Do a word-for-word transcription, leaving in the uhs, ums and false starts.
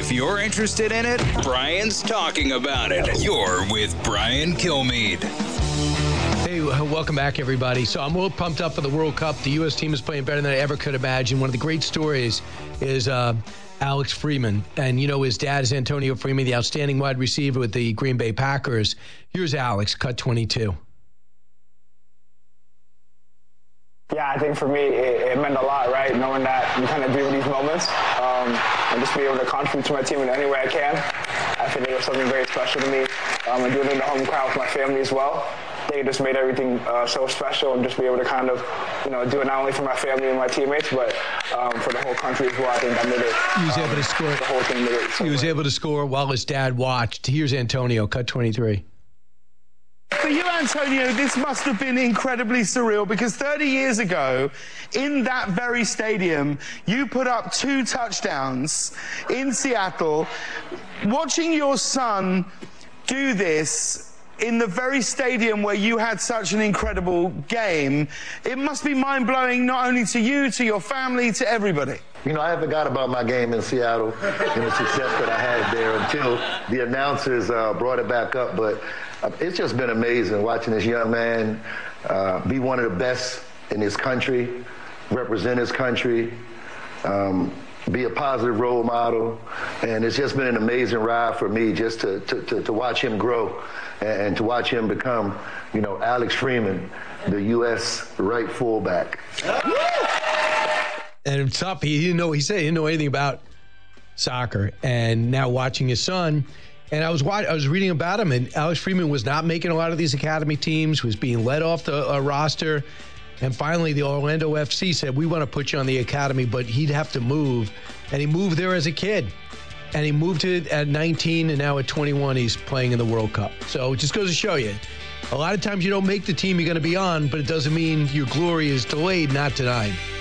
If you're interested in it, Brian's talking about it. You're with Brian Kilmeade. Hey, welcome back, everybody. So I'm real pumped up for the World Cup. The U S team is playing better than I ever could imagine. One of the great stories is uh, Alex Freeman. And, you know, his dad is Antonio Freeman, the outstanding wide receiver with the Green Bay Packers. Here's Alex, cut twenty-two. Yeah, I think for me, it, it meant a lot, right? Knowing that you kind of dream of these moments um, and just be able to contribute to my team in any way I can. I think it was something very special to me. Um, and doing it in the home crowd with my family as well. I think it just made everything uh, so special, and just be able to kind of, you know, do it not only for my family and my teammates, but um, for the whole country as well. I think that made it. He was um, able to score. The whole thing made it. So he was great. able to score while his dad watched. Here's Antonio, cut twenty-three. For you, Antonio, this must have been incredibly surreal, because thirty years ago, in that very stadium, you put up two touchdowns in Seattle. Watching your son do this in the very stadium where you had such an incredible game, it must be mind-blowing not only to you, to your family, to everybody. You know, I forgot about my game in Seattle and the success that I had there until the announcers uh, brought it back up. But uh, it's just been amazing watching this young man uh, be one of the best in his country, represent his country, um, be a positive role model. And it's just been an amazing ride for me just to, to, to, to watch him grow and, and to watch him become, you know, Alex Freeman, the U S right fullback. And it's tough. He didn't know, he said he didn't know anything about soccer. And now watching his son, and I was I was reading about him, and Alex Freeman was not making a lot of these academy teams, was being let off the uh, roster. And finally, the Orlando F C said, we want to put you on the academy, but he'd have to move. And he moved there as a kid. And he moved to it at nineteen, and now at twenty-one, he's playing in the World Cup. So it just goes to show you, a lot of times you don't make the team you're going to be on, but it doesn't mean your glory is delayed, not denied.